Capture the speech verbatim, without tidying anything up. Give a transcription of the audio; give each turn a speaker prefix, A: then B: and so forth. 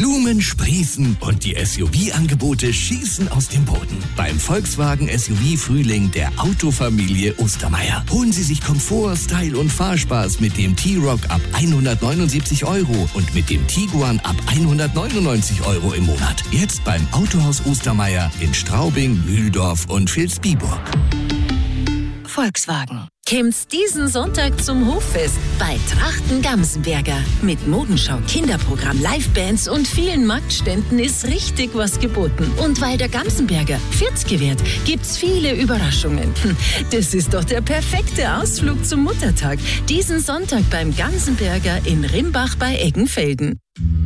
A: Blumen sprießen und die S U V-Angebote schießen aus dem Boden. Beim Volkswagen S U V-Frühling der Autofamilie Ostermeier. Holen Sie sich Komfort, Style und Fahrspaß mit dem T-Roc ab hundertneunundsiebzig Euro und mit dem Tiguan ab hundertneunundneunzig Euro im Monat. Jetzt beim Autohaus Ostermeier in Straubing, Mühldorf und Vilsbiburg.
B: Volkswagen. Kommt's diesen Sonntag zum Hoffest bei Trachten Gamsenberger. Mit Modenschau, Kinderprogramm, Livebands und vielen Marktständen ist richtig was geboten. Und weil der Gamsenberger vierzig wird, gibt's viele Überraschungen. Das ist doch der perfekte Ausflug zum Muttertag. Diesen Sonntag beim Gamsenberger in Rimbach bei Eggenfelden.